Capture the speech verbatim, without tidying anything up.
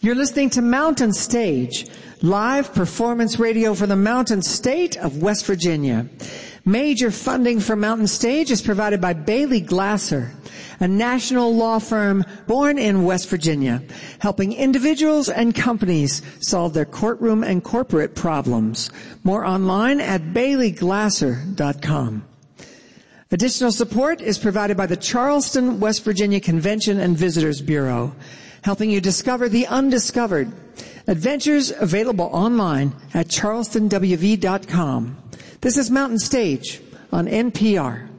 You're listening to Mountain Stage, live performance radio for the Mountain State of West Virginia. Major funding for Mountain Stage is provided by Bailey Glasser, a national law firm born in West Virginia, helping individuals and companies solve their courtroom and corporate problems. More online at bailey glasser dot com. Additional support is provided by the Charleston, West Virginia Convention and Visitors Bureau, helping you discover the undiscovered. Adventures available online at charleston w v dot com. This is Mountain Stage on N P R.